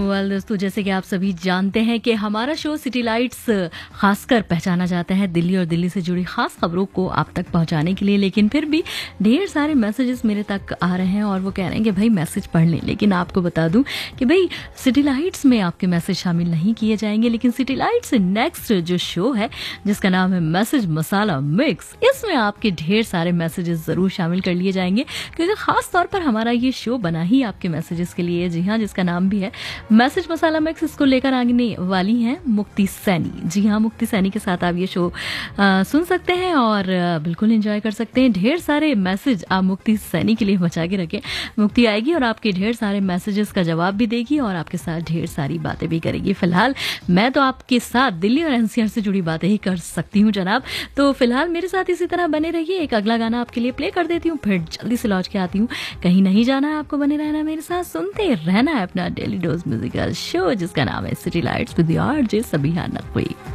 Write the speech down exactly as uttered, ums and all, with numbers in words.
Well दोस्तों, जैसे कि आप सभी जानते हैं कि हमारा शो सिटी लाइट्स खासकर पहचाना जाता है दिल्ली और दिल्ली से जुड़ी खास खबरों को आप तक पहुंचाने के लिए। लेकिन फिर भी ढेर सारे मैसेजेस मेरे तक आ रहे हैं और वो कह रहे हैं कि भाई मैसेज पढ़ लें। लेकिन आपको बता दूं कि भाई सिटी लाइट्स में आपके मैसेज शामिल नहीं किए जाएंगे, लेकिन सिटी लाइट्स नेक्स्ट जो शो है जिसका नाम है मैसेज मसाला मिक्स, इसमें आपके ढेर सारे मैसेजेस जरूर शामिल कर लिए जाएंगे, क्योंकि खास तौर पर हमारा ये शो बना ही आपके मैसेजेस के लिए। जी हाँ, जिसका नाम भी है मैसेज मसाला मिक्स। इसको लेकर आने वाली हैं मुक्ति सैनी। जी हाँ, मुक्ति सैनी के साथ आप ये शो आ, सुन सकते हैं और आ, बिल्कुल एंजॉय कर सकते हैं। ढेर सारे मैसेज आप मुक्ति सैनी के लिए बचा के रखें। मुक्ति आएगी और आपके ढेर सारे मैसेजेस का जवाब भी देगी और आपके साथ ढेर सारी बातें भी करेगी। फिलहाल मैं तो आपके साथ दिल्ली और एनसीआर से जुड़ी बातें ही कर सकती हूँ जनाब। तो फिलहाल मेरे साथ इसी तरह बने रहिए। एक अगला गाना आपके लिए प्ले कर देती हूँ, फिर जल्दी से लौट के आती हूँ। कहीं नहीं जाना है, आपको बने रहना मेरे साथ, सुनते रहना है अपना डेली डोज म्यूजिकल शो जिसका नाम है city lights with RJ Sabiha Naqvi.